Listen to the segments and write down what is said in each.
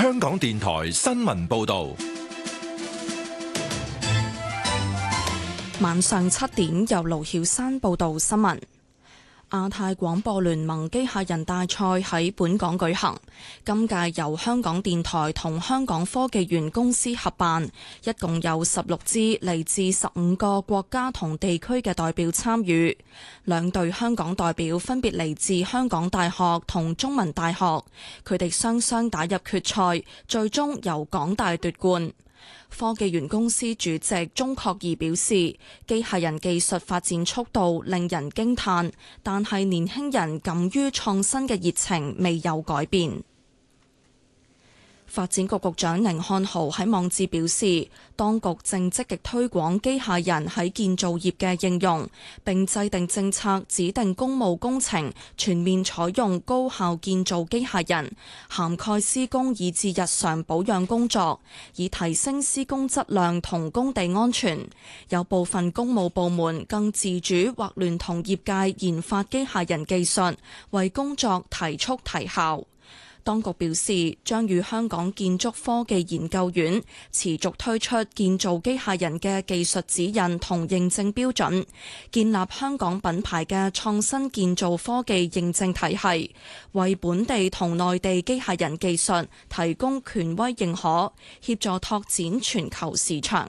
香港電台新聞報道。 晚上7點，由盧曉珊報道新聞。亞太廣播聯盟機械人大賽喺本港舉行，今屆由香港電台同香港科技園公司合辦，一共有16支嚟自15個國家同地區嘅代表參與。兩隊香港代表分別嚟自香港大學同中文大學，佢哋雙雙打入決賽，最終由港大奪冠。科技園公司主席鍾確儀表示，機械人技術發展速度令人驚嘆，但係年輕人敢於創新嘅熱情未有改變。發展局局長寧漢豪喺網誌表示，當局正積極推廣機械人喺建造業嘅應用，並制定政策，指定工務工程全面採用高效建造機械人，涵蓋施工以至日常保養工作，以提升施工質量同工地安全。有部分工務部門更自主或聯同業界研發機械人技術，為工作提速提效。當局表示，將與香港建築科技研究院持續推出建造機械人嘅技術指引同認證標準，建立香港品牌嘅創新建造科技認證體系，為本地同內地機械人技術提供權威認可，協助拓展全球市場。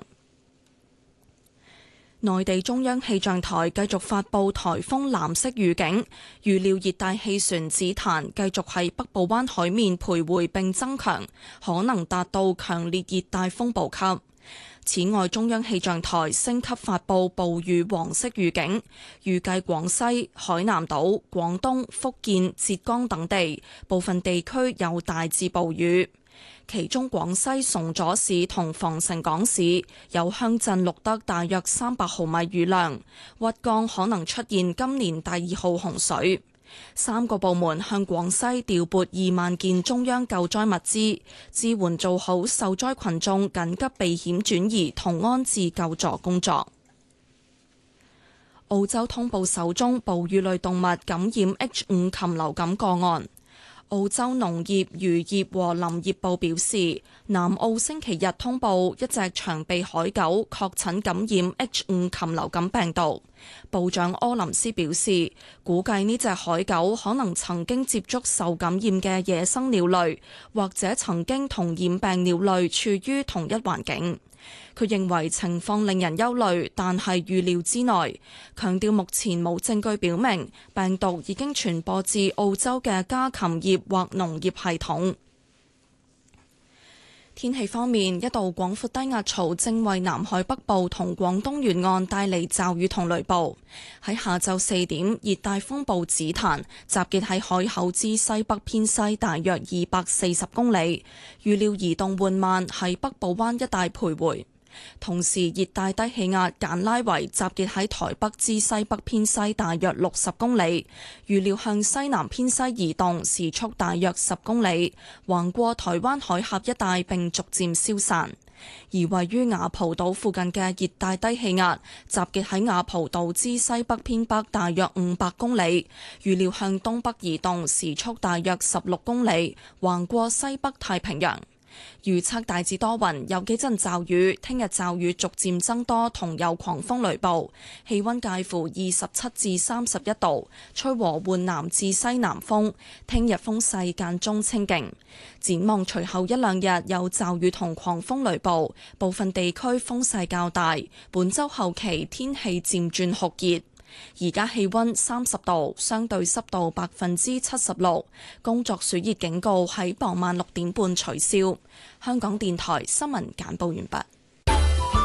內地中央氣象台繼續發布颱風藍色預警，預料熱帶氣旋紫檀繼續喺北部灣海面徘徊並增強，可能達到強烈熱帶風暴級。此外，中央氣象台升級發布暴雨黃色預警，預計廣西、海南島、廣東、福建、浙江等地部分地區有大至暴雨。其中廣西崇左市同防城港市有鄉鎮錄得大約300毫米雨量，鬱江可能出現今年第2號洪水。3個部門向廣西調撥2萬件中央救災物資，支援做好受災群眾緊急避險轉移同安置救助工作。澳洲通報首宗哺乳類動物感染 H5 禽流感個案。澳洲農業、漁業和林業部表示，南澳星期日通報一隻長臂海狗確診感染 H5 禽流感病毒。部長柯林斯表示，估計呢隻海狗可能曾經接觸受感染嘅野生鳥類，或者曾經同染病鳥類處於同一環境。佢認為情況令人憂慮，但係預料之內，強調目前冇證據表明病毒已經傳播至澳洲嘅家禽業或農業系統。天氣方面，一道廣闊低壓槽正為南海北部同廣東沿岸帶嚟驟雨同雷暴。喺下晝4點，熱帶風暴紫檀集結喺海口之西北偏西大約240公里，預料移動緩慢喺北部灣一帶徘徊。同時，熱帶低氣壓簡拉維集結喺台北之西北偏西大約60公里，預料向西南偏西移動，時速大約10公里，橫過台灣海峽一帶並逐漸消散。而位於雅蒲島附近嘅熱帶低氣壓集結喺雅蒲島之西北偏北大約500公里，預料向東北移動，時速大約16公里，橫過西北太平洋。預測大致多雲，有幾陣驟雨。聽日驟雨逐漸增多，同有狂風雷暴。氣溫介乎27至31度，吹和緩南至西南風。聽日風勢間中清勁。展望隨後一兩日有驟雨同狂風雷暴，部分地區風勢較大。本週後期天氣漸轉酷熱。而家氣溫30度，相對濕度76%。工作暑熱警告喺傍晚6點半取消。香港電台新聞簡報完畢。